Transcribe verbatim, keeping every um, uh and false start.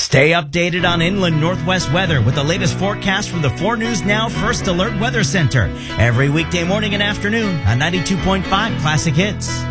Stay updated on inland Northwest weather with the latest forecast from the four News Now First Alert Weather Center. Every weekday morning and afternoon on ninety-two point five Classic Hits.